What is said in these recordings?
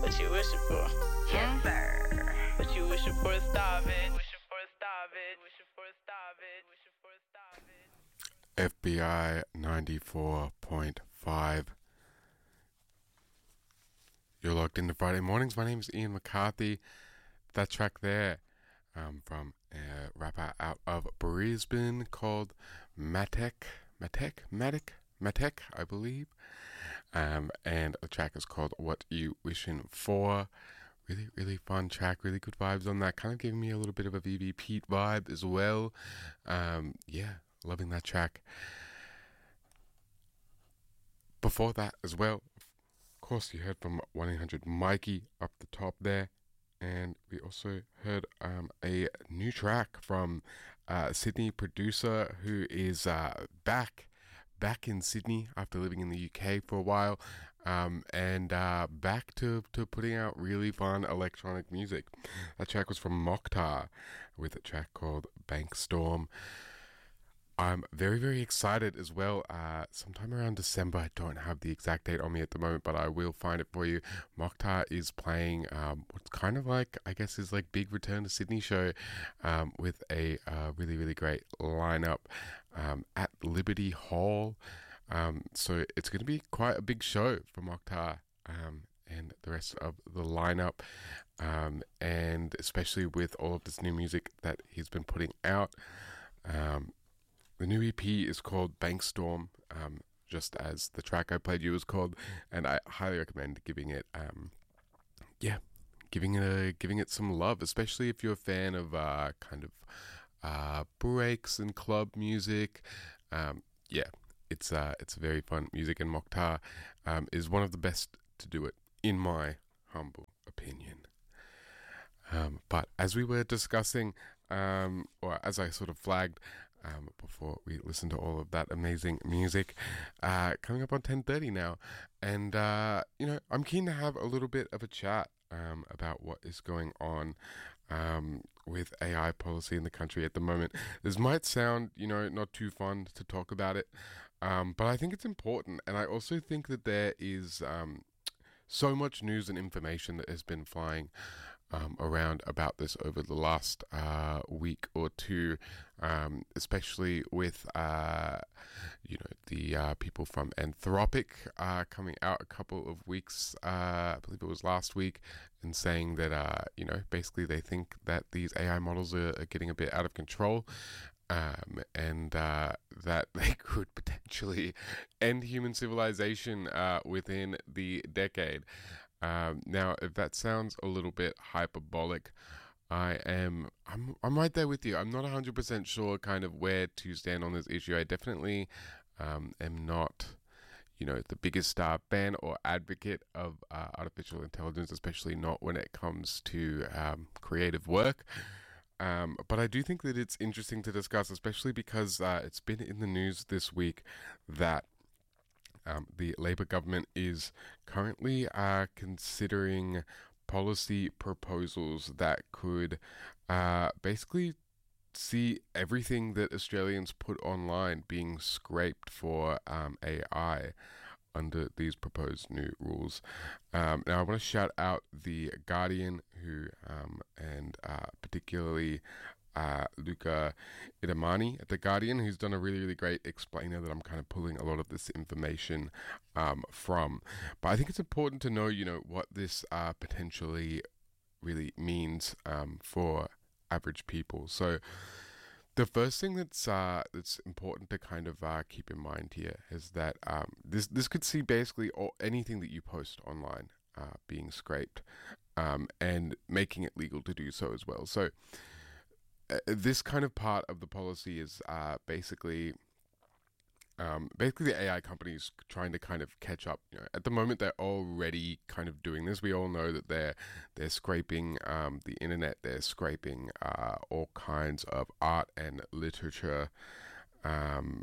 What you wishing for? Yes, sir. What you wishing for a star, bitch? Wishing for a star, bitch. Wishing for a star, bitch. Wishing for a star, bitch. FBI 94.5. You're logged into Friday mornings. My name is Ian McCarthy. That track there from a rapper out of Brisbane called Matek, I believe. And the track is called What You Wishing For. Really, really fun track. Really good vibes on that. Kind of giving me a little bit of a VB Pete vibe as well. Yeah, loving that track. Before that as well, of course, you heard from 1-800-Mikey up the top there. And we also heard a new track from a Sydney producer who is back in Sydney after living in the UK for a while, and back to putting out really fun electronic music. That track was from Mokhtar with a track called Bankstorm. I'm very, very excited as well. Sometime around December, I don't have the exact date on me at the moment, but I will find it for you. Mokhtar is playing what's kind of like, I guess, his like big return to Sydney show with a really, really great lineup at Liberty Hall. So it's going to be quite a big show for Mokhtar and the rest of the lineup, and especially with all of this new music that he's been putting out. The new EP is called Bankstorm, just as the track I played you was called, and I highly recommend giving it some love, especially if you're a fan of breaks and club music. It's very fun music, and Mokhtar is one of the best to do it, in my humble opinion. But as we were discussing, or as I sort of flagged before we listen to all of that amazing music, coming up on 10:30 now, and I'm keen to have a little bit of a chat about what is going on with AI policy in the country at the moment. This might sound, not too fun to talk about it, but I think it's important, and I also think that there is so much news and information that has been flying around about this over the last week or two, especially with the people from Anthropic coming out a couple of weeks, I believe it was last week, and saying that basically they think that these AI models are getting a bit out of control. And that they could potentially end human civilization within the decade. Now, if that sounds a little bit hyperbolic, I'm right there with you. I'm not 100% sure kind of where to stand on this issue. I definitely am not the biggest fan or advocate of artificial intelligence, especially not when it comes to creative work. But I do think that it's interesting to discuss, especially because it's been in the news this week that the Labour government is currently considering policy proposals that could basically see everything that Australians put online being scraped for AI under these proposed new rules. Now, I want to shout out The Guardian, who and particularly Luca Idamani at The Guardian, who's done a really, really great explainer that I'm kind of pulling a lot of this information from. But I think it's important to know, what this potentially really means for average people. So the first thing that's important to kind of keep in mind here is that this could see basically anything that you post online being scraped, and making it legal to do so as well. So this kind of part of the policy is basically the AI companies trying to kind of catch up. At the moment, they're already kind of doing this. We all know that they're scraping the internet. They're scraping all kinds of art and literature, and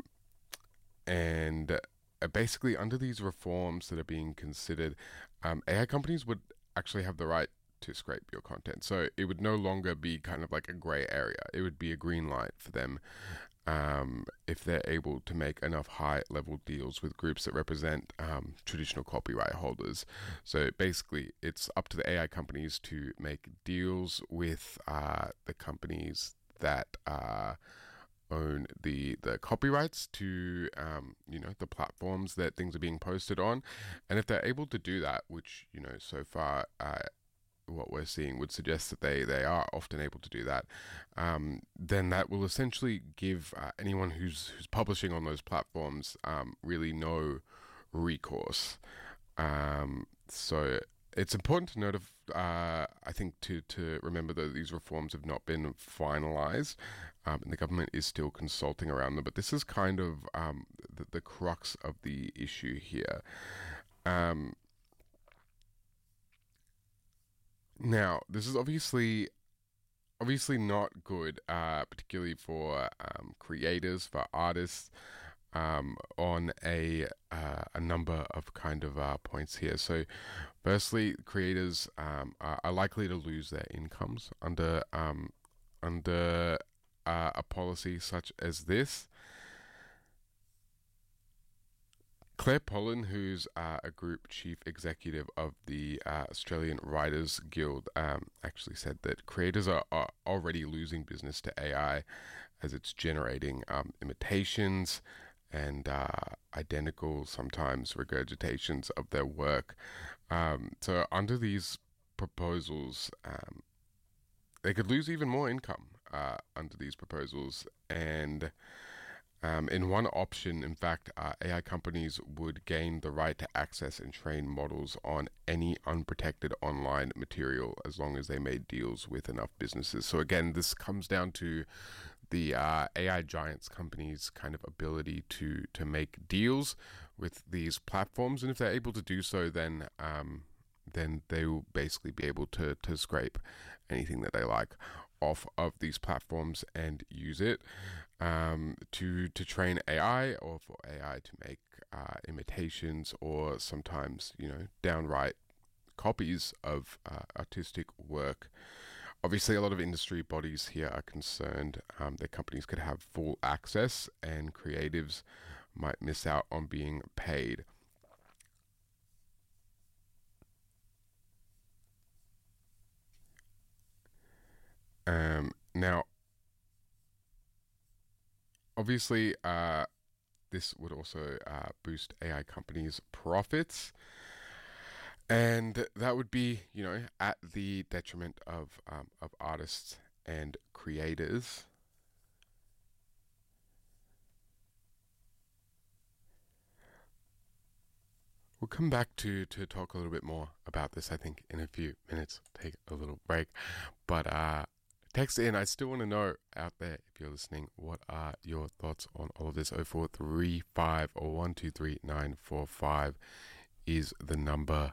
basically under these reforms that are being considered, AI companies would actually have the right to scrape your content. So it would no longer be kind of like a gray area. It would be a green light for them if they're able to make enough high-level deals with groups that represent traditional copyright holders. So basically, it's up to the AI companies to make deals with the companies that own the copyrights to the platforms that things are being posted on. And if they're able to do that, which so far what we're seeing would suggest that they are often able to do that, then that will essentially give anyone who's publishing on those platforms really no recourse. So it's important to note, I think, to remember that these reforms have not been finalized, and the government is still consulting around them. But this is kind of the crux of the issue here. Now, this is obviously not good, particularly for creators, for artists, on a number of kind of points here. So, firstly, creators are likely to lose their incomes under a policy such as this. Claire Pollen, who's a group chief executive of the Australian Writers Guild, actually said that creators are already losing business to AI as it's generating imitations and identical, sometimes regurgitations of their work. So under these proposals, they could lose even more income under these proposals. And in one option, in fact, AI companies would gain the right to access and train models on any unprotected online material as long as they made deals with enough businesses. So again, this comes down to the AI giants companies' kind of ability to make deals with these platforms, and if they're able to do so, then they will basically be able to scrape anything that they like off of these platforms and use it to train AI, or for AI to make imitations, or sometimes downright copies of artistic work. Obviously, a lot of industry bodies here are concerned that companies could have full access and creatives might miss out on being paid. Now, obviously, this would also boost AI companies' profits, and that would be, at the detriment of artists and creators. We'll come back to talk a little bit more about this, I think, in a few minutes. Take a little break. But text in. I still want to know out there, if you're listening, what are your thoughts on all of this? 0435 or 123945 is the number.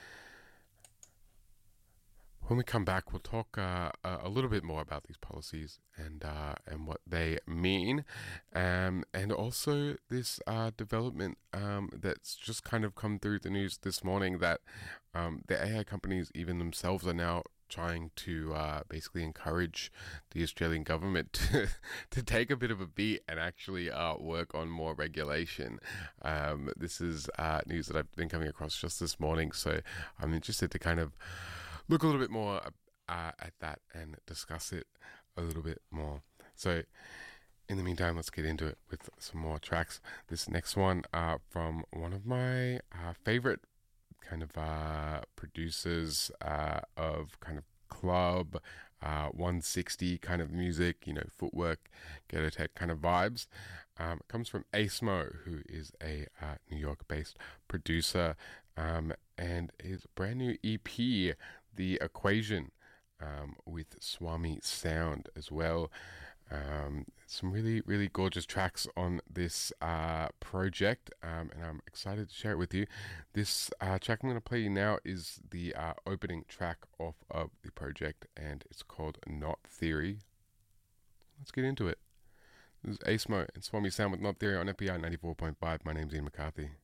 When we come back, we'll talk a little bit more about these policies and what they mean, and also this development that's just kind of come through the news this morning, that the AI companies, even themselves, are now trying to basically encourage the Australian government to take a bit of a beat and actually work on more regulation. This is news that I've been coming across just this morning, so I'm interested to kind of look a little bit more at that and discuss it a little bit more. So in the meantime, let's get into it with some more tracks. This next one from one of my favorite kind of producers of kind of club 160 kind of music, footwork, ghetto tech kind of vibes. It comes from Acemo, who is a New York-based producer, and his brand new EP, The Equation, with Swami Sound as well. Some really, really gorgeous tracks on this project, and I'm excited to share it with you. This track I'm going to play you now is the opening track off of the project, and it's called Not Theory. Let's get into it. This is Acemo and Swami Sound with Not Theory on FPI 94.5. My name's Ian McCarthy.